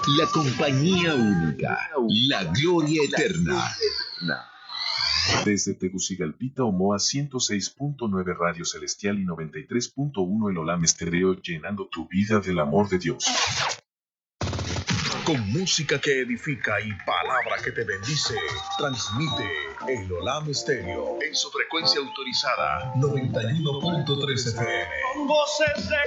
La compañía única, la gloria eterna. Desde Tegucigalpita, Omoa 106.9 Radio Celestial y 93.1 El Olam Estéreo, llenando tu vida del amor de Dios. Con música que edifica y palabra que te bendice, transmite El Olam Estéreo en su frecuencia autorizada 91.3 FM. Con voces de